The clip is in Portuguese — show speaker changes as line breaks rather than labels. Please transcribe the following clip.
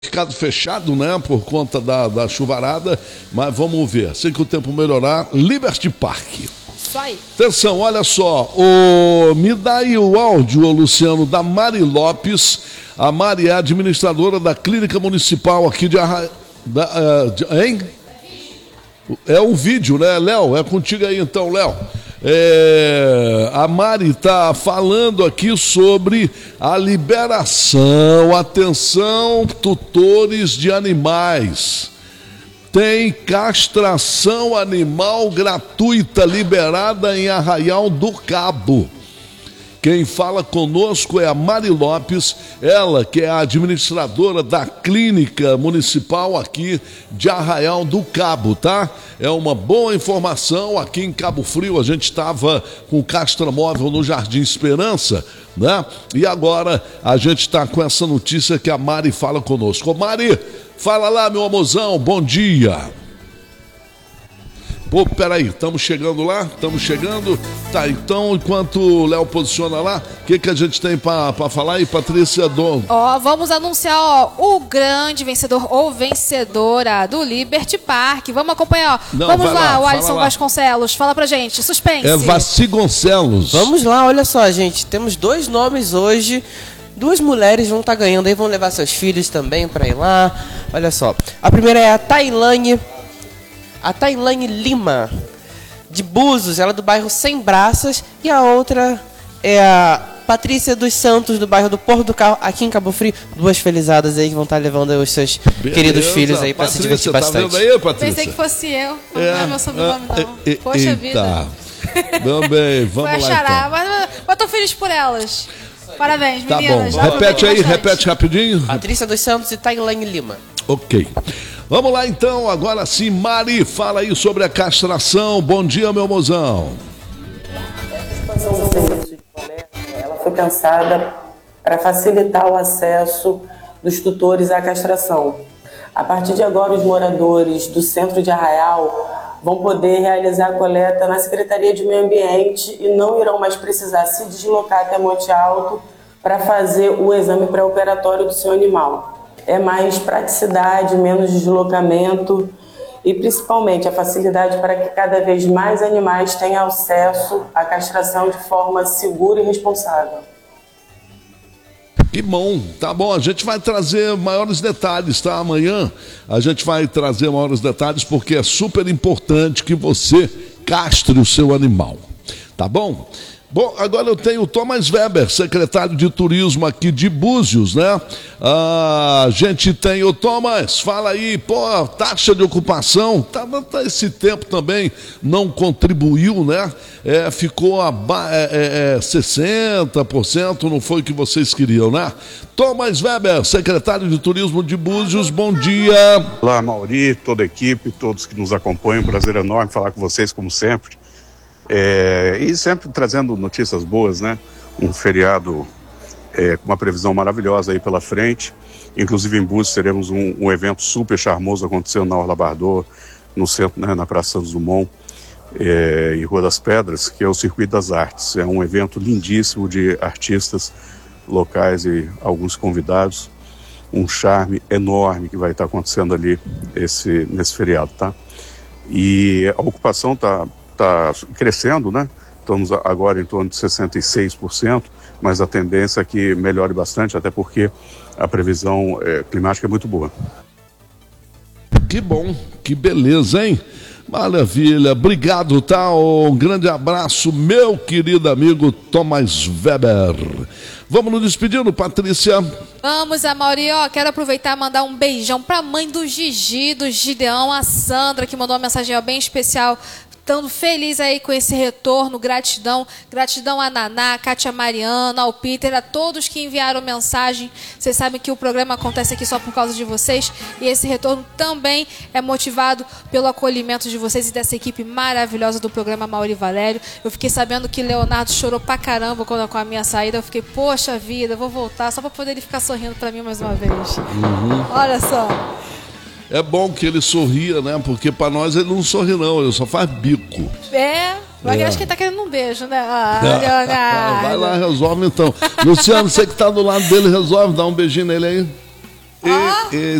mercado fechado, né, por conta da chuvarada, mas vamos ver. Assim que o tempo melhorar, Liberty Park.
Isso aí.
Atenção, olha só, me dá aí o áudio, Luciano, da Mari Lopes. A Mari é administradora da Clínica Municipal aqui de hein? É o vídeo, né, Léo? É contigo aí então, Léo. A Mari está falando aqui sobre a liberação, atenção, tutores de animais. Tem castração animal gratuita liberada em Arraial do Cabo. Quem fala conosco é a Mari Lopes, ela que é a administradora da Clínica Municipal aqui de Arraial do Cabo, tá? É uma boa informação, aqui em Cabo Frio a gente estava com castramóvel no Jardim Esperança, né? E agora a gente está com essa notícia que a Mari fala conosco. Ô Mari, fala lá, meu amorzão, bom dia. Pô, peraí, estamos chegando lá? Estamos chegando? Tá, então, enquanto o Léo posiciona lá, o que a gente tem para falar aí, Patrícia Dom?
Vamos anunciar, o grande vencedor ou vencedora do Liberty Park. Vamos acompanhar,
Não,
vamos lá, o
fala
Alisson
lá.
Vasconcelos, fala pra gente, suspense.
É Vasconcelos.
Vamos lá, olha só, gente, temos 2 nomes hoje. 2 mulheres vão estar ganhando aí, vão levar seus filhos também para ir lá. Olha só, a primeira é a Tailane Lima, de Búzios, ela é do bairro Sem Braças. E a outra é a Patrícia dos Santos, do bairro do Porto do Carro, aqui em Cabo Frio. 2 felizadas aí que vão estar levando os seus queridos filhos aí para se divertir bastante.
Tá vendo aí, Patrícia?
Pensei que fosse eu, não é meu sobrenome não. Poxa vida.
Também, vamos lá então.
Mas tô feliz por elas. Parabéns,
tá
meninas.
Bom, repete rapidinho.
Patrícia dos Santos e Tailane Lima.
Ok. Vamos lá então, agora sim, Mari, fala aí sobre a castração. Bom dia, meu mozão.
A expansão do serviço de coleta, ela foi pensada para facilitar o acesso dos tutores à castração. A partir de agora, os moradores do centro de Arraial vão poder realizar a coleta na Secretaria de Meio Ambiente e não irão mais precisar se deslocar até Monte Alto para fazer o exame pré-operatório do seu animal. É mais praticidade, menos deslocamento e principalmente a facilidade para que cada vez mais animais tenham acesso à castração de forma segura e responsável.
Que bom, tá bom, a gente vai trazer maiores detalhes, tá? Amanhã a gente vai trazer maiores detalhes porque é super importante que você castre o seu animal, tá bom? Bom, agora eu tenho o Thomas Weber, secretário de Turismo aqui de Búzios, né? A gente tem o Thomas, fala aí, taxa de ocupação, esse tempo também não contribuiu, né? Ficou 60%, não foi o que vocês queriam, né? Thomas Weber, secretário de Turismo de Búzios, bom dia.
Olá, Mauri, toda a equipe, todos que nos acompanham, prazer enorme falar com vocês, como sempre. E sempre trazendo notícias boas, né? Um feriado com uma previsão maravilhosa aí pela frente. Inclusive em Búzios teremos um evento super charmoso acontecendo na Orla Bardot, no centro, né, na Praça Santos Dumont, em Rua das Pedras, que é o Circuito das Artes. É um evento lindíssimo de artistas locais e alguns convidados. Um charme enorme que vai estar acontecendo ali nesse feriado, tá? E a ocupação está crescendo, né? Estamos agora em torno de 66%, mas a tendência é que melhore bastante, até porque a previsão climática é muito boa.
Que bom, que beleza, hein? Maravilha, obrigado, tá? Um grande abraço, meu querido amigo Thomas Weber. Vamos nos despedindo, Patrícia?
Vamos, Amaury, quero aproveitar e mandar um beijão pra mãe do Gigi, do Gideão, a Sandra, que mandou uma mensagem bem especial. Estando feliz aí com esse retorno, gratidão a Naná, a Kátia Mariana, ao Peter, a todos que enviaram mensagem. Vocês sabem que o programa acontece aqui só por causa de vocês e esse retorno também é motivado pelo acolhimento de vocês e dessa equipe maravilhosa do programa Mauri Valério. Eu fiquei sabendo que Leonardo chorou pra caramba com a minha saída. Eu fiquei, poxa vida, eu vou voltar só pra poder ele ficar sorrindo pra mim mais uma vez. Olha só.
É bom que ele sorria, né? Porque pra nós ele não sorri, não, ele só faz bico.
Mas acho que ele tá querendo um beijo, né? Leonardo.
Vai lá, resolve então. Luciano, você que tá do lado dele, resolve, dá um beijinho nele aí. E